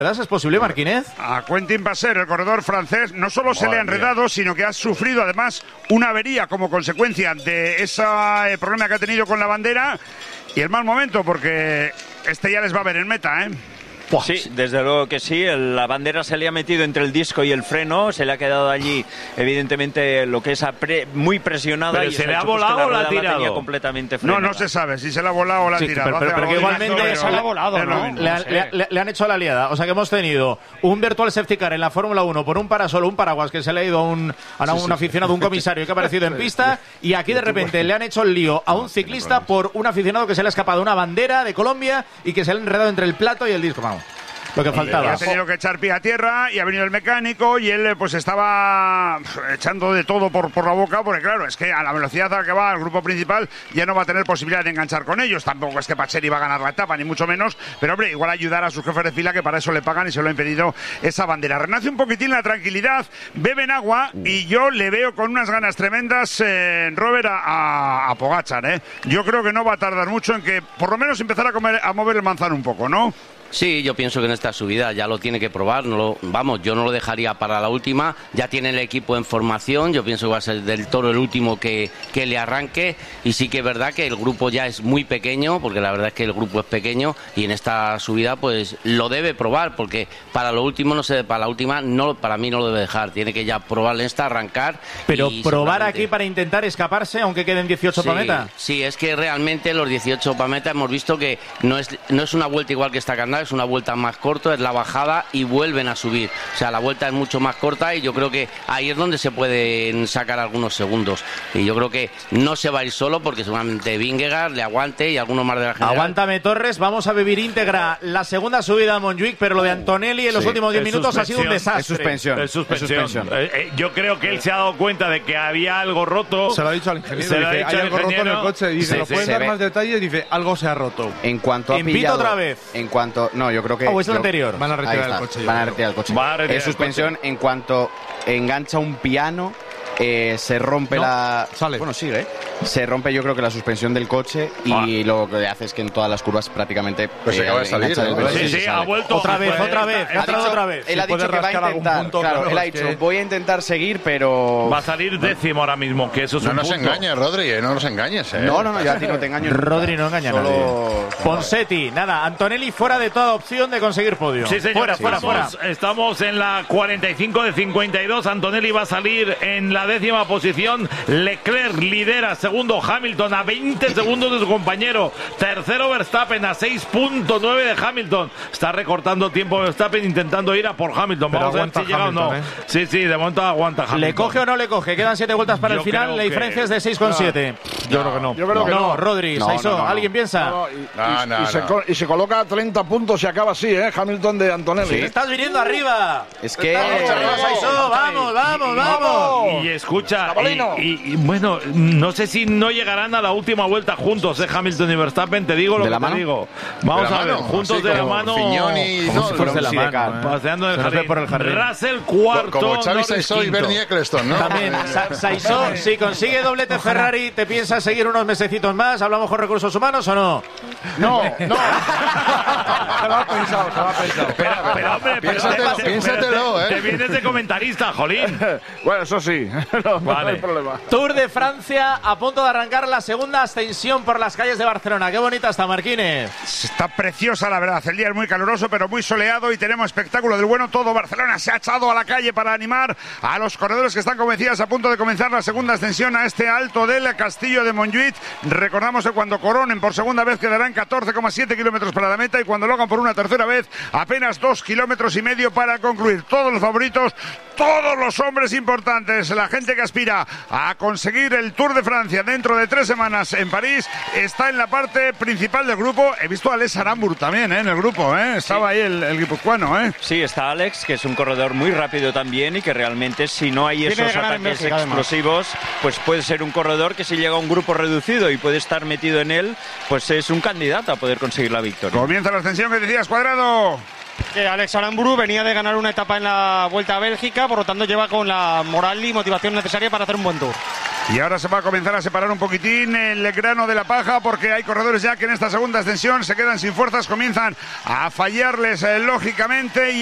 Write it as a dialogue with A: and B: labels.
A: ¿Es posible, Marquínez?
B: A Quentin Passer, el corredor francés, no solo se le ha enredado, sino que ha sufrido además una avería como consecuencia de ese problema que ha tenido con la bandera y el mal momento, porque este ya les va a ver en meta, ¿eh?
C: Sí, desde luego que sí. La bandera se le ha metido entre el disco y el freno, se le ha quedado allí, evidentemente, lo que es muy presionada.
D: ¿Pero
C: y
D: se le ha volado o la ha tirado?
C: Tenía completamente frenada.
B: No se sabe si se le ha volado o la ha tirado.
A: Pero que igualmente
E: se le ha volado, ¿no?
A: Le han hecho la liada. O sea que hemos tenido un virtual safety car en la Fórmula 1 por un parasol, un paraguas que se le ha ido a un aficionado, un comisario que ha aparecido en pista, y aquí de repente le han hecho el lío a un ciclista por un aficionado que se le ha escapado una bandera de Colombia y que se le ha enredado entre el plato y el disco. Vamos. Lo que faltaba.
B: Ha tenido que echar pie a tierra y ha venido el mecánico y él pues estaba echando de todo por la boca, porque claro, es que a la velocidad a la que va el grupo principal ya no va a tener posibilidad de enganchar con ellos. Tampoco es que Passer iba a ganar la etapa, ni mucho menos, pero hombre, igual ayudar a sus jefes de fila, que para eso le pagan y se lo ha impedido esa bandera. Renace un poquitín la tranquilidad, beben agua y yo le veo con unas ganas tremendas, Robert, a Pogačar, ¿eh? Yo creo que no va a tardar mucho en que por lo menos empezar a mover el manzano un poco, ¿no?
F: Sí, yo pienso que en esta subida ya lo tiene que probar. Yo no lo dejaría para la última. Ya tiene el equipo en formación. Yo pienso que va a ser del Toro el último que le arranque. Y sí que es verdad que el grupo ya es muy pequeño, porque la verdad es que el grupo es pequeño, y en esta subida pues lo debe probar, porque para lo último, no sé, para la última no, para mí no lo debe dejar. Tiene que ya probar en esta, arrancar.
A: Pero probar aquí para intentar escaparse, aunque queden 18 para meta.
F: Sí, es que realmente los 18 para meta hemos visto que no es una vuelta igual que esta carnada. Es una vuelta más corta, es la bajada y vuelven a subir. O sea, la vuelta es mucho más corta y yo creo que ahí es donde se pueden sacar algunos segundos. Y yo creo que no se va a ir solo, porque seguramente Vingegaard le aguante y algunos más de la general.
A: Aguántame, Torres, vamos a vivir íntegra la segunda subida a Montjuic, pero lo de Antonelli en los últimos 10 minutos ha sido un desastre.
D: Es suspensión. Yo creo que él se ha dado cuenta de que había algo roto.
G: Se lo ha dicho al ingeniero. Hay algo roto en el coche. Dice, ¿nos pueden dar más detalles? Dice, algo se ha roto.
H: En cuanto a
A: pillado otra vez.
H: Yo creo que
A: es el anterior.
G: Van a retirar el coche.
H: Van a retirar el coche. Es suspensión en cuanto engancha un piano. Se rompe
G: sale.
H: Bueno, sigue. Se rompe, yo creo que la suspensión del coche, y lo que hace es que en todas las curvas prácticamente
I: pues se acaba de salir, ¿no?
D: Sí, ha vuelto
A: otra vez. Él
H: ha dicho que va a intentar. Claro, él ha dicho, voy a intentar seguir, pero
D: va a salir décimo ahora mismo, que eso es
I: no
D: un
I: nos
D: punto.
I: engañes, Rodri, no nos engañes.
H: No, yo a ti no te engaño.
A: Rodri no engaña a nadie. Ponseti, nada, Antonelli fuera de toda opción de conseguir podio.
D: Sí, señor,
A: fuera.
D: Estamos en la 45 de 52. Antonelli va a salir en la 10ª posición. Leclerc lidera, segundo Hamilton a 20 segundos de su compañero, tercero Verstappen a 6.9 de Hamilton. Está recortando tiempo Verstappen intentando ir a por Hamilton.
G: Pero
D: vamos a ver si llega o no. Sí, de momento aguanta Hamilton.
A: ¿Le coge o no le coge? Quedan 7 vueltas para el final, la diferencia es de 6,7.
D: Yo creo que no.
E: Yo creo que no.
A: Rodri, Saisó, ¿alguien piensa?
E: Y se coloca a 30 puntos y acaba así, Hamilton de Antonelli.
A: Sí. Estás viniendo arriba.
H: Es que
A: Saisó, vamos.
D: Y escucha, y bueno, no sé si no llegarán a la última vuelta juntos, Hamilton y Verstappen, te digo lo que te digo. Vamos a ver, juntos de la mano.
I: Piñón y
D: paseando en el jardín. Russell cuarto,
I: como Xavi Saisó y Bernie Eccleston, ¿no?
A: También, Saisó, si consigue doblete Ferrari, ¿te piensas seguir unos mesecitos más? ¿Hablamos con recursos humanos o no?
E: No. Se lo ha pensado.
D: Pero hombre,
I: piénsatelo,
D: Te vienes de comentarista, jolín.
E: Bueno, eso sí. No hay problema.
A: Tour de Francia, a punto de arrancar la segunda ascensión por las calles de Barcelona. Qué bonita está, Marquínez.
B: Está preciosa, la verdad. El día es muy caluroso, pero muy soleado y tenemos espectáculo del bueno. Todo Barcelona se ha echado a la calle para animar a los corredores que están convencidos a punto de comenzar la segunda ascensión a este alto del Castillo de Montjuïc. Recordamos que cuando coronen por segunda vez quedarán 14,7 kilómetros para la meta, y cuando lo hagan por una tercera vez apenas 2,5 kilómetros para concluir. Todos los favoritos, todos los hombres importantes, la gente que aspira a conseguir el Tour de Francia dentro de 3 semanas en París, está en la parte principal del grupo. He visto a Alex Aramburu también en el grupo, estaba ahí el guipuzcoano.
C: Sí, está Alex, que es un corredor muy rápido también, y que realmente, si no hay esos ataques explosivos, pues puede ser un corredor que, si llega a un grupo reducido y puede estar metido en él, pues es un candidato a poder conseguir la victoria.
B: Comienza la ascensión que decías, Cuadrado.
E: Que Alex Aramburu venía de ganar una etapa en la Vuelta a Bélgica, por lo tanto lleva con la moral y motivación necesaria para hacer un buen tour.
B: Y ahora se va a comenzar a separar un poquitín el grano de la paja, porque hay corredores ya que en esta segunda ascensión se quedan sin fuerzas, comienzan a fallarles lógicamente.